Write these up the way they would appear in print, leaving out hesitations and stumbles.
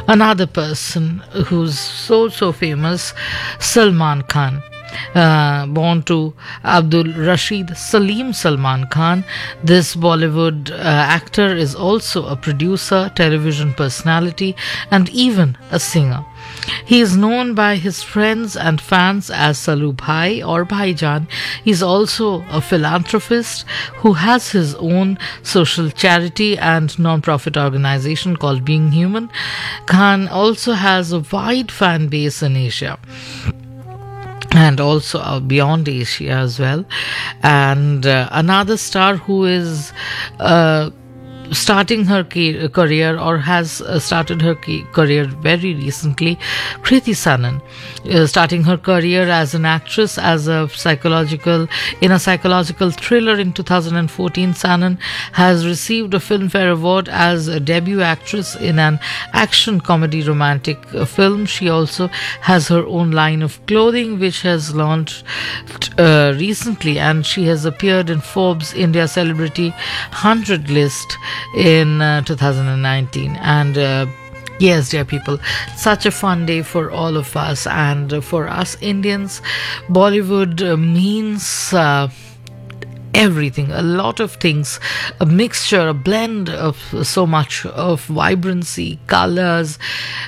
Another person who's so famous, Salman Khan. Born to Abdul Rashid Salim Salman Khan, this Bollywood actor is also a producer, television personality, and even a singer. He is known by his friends and fans as Salu Bhai or Bhaijan. He's also a philanthropist who has his own social charity and non-profit organization called Being Human. Khan also has a wide fan base in Asia and also beyond Asia as well. And another star who is starting her career or has started her career very recently, Kriti Sanon, starting her career as an actress as a psychological thriller in 2014. Sanon has received a Filmfare Award as a debut actress in an action comedy romantic film. She also has her own line of clothing which has launched recently, and she has appeared in Forbes India Celebrity 100 list in 2019. And yes, dear people, such a fun day for all of us, and for us Indians, Bollywood means everything, a lot of things, a mixture, a blend of so much of vibrancy, colors,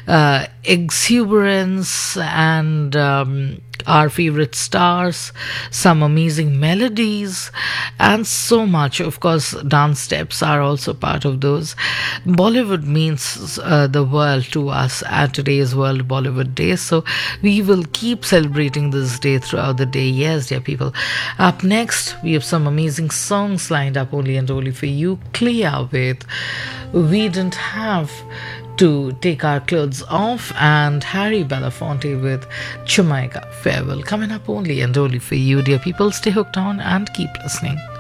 exuberance, and our favorite stars, some amazing melodies, and so much. Of course, dance steps are also part of those. Bollywood means the world to us at today's World Bollywood Day, so we will keep celebrating this day throughout the day. Yes, dear people. Up next, we have some amazing songs lined up only and only for you. Clea with We Didn't Have to Take Our Clothes Off, and Harry Belafonte with Chumaika Farewell, coming up only and only for you, dear people. Stay hooked on and keep listening.